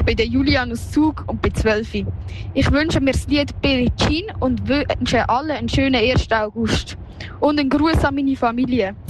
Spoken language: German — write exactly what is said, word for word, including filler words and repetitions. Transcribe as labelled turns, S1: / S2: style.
S1: bin der Julian aus Zug und bin zwölf. Ich wünsche mir das Lied Billie Jean und wünsche allen einen schönen ersten August. Und einen Gruß an meine Familie.